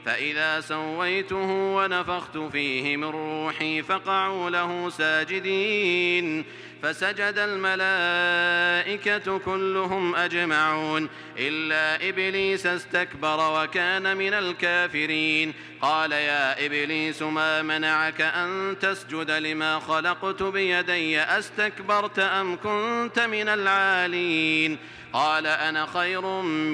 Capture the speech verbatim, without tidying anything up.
فإذا سويته ونفخت فيه من روحي فقعوا له ساجدين. فسجد الملائكة كلهم أجمعون إلا إبليس استكبر وكان من الكافرين. قال يا إبليس ما منعك أن تسجد لما خلقت بيدي أستكبرت أم كنت من العالين؟ قال أنا خير